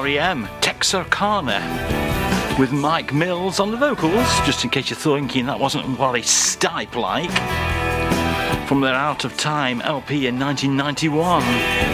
R.E.M., Texarkana, with Mike Mills on the vocals, just in case you're thinking that wasn't Wally Stipe like, from their Out of Time LP in 1991.